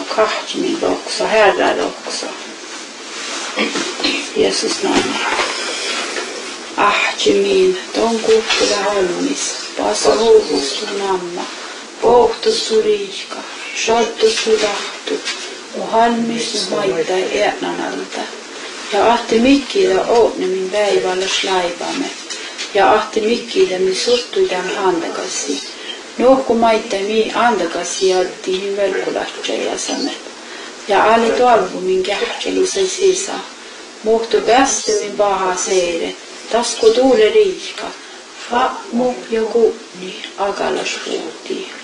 kahtimin roksa, Herra roksa. Jeesus nainen. Ahtimin, ton kuhtuda holmis, paso huukustu namma, pohtustu riihka, shottustu tahtu, halmistu maita eänanalta. Ja ahti mikkida ootnemin päivällä slaivamme, ja ahti mikkida mi suttuidan handakasi. Nuhku maita mi andakasi jaltiin velkulahtjajasame. Ja ali tualvumin kähtjelusai sisa, muhtu päästymin paha seire, tasku tuule riihka, mu ja kuuni agalas puhtii.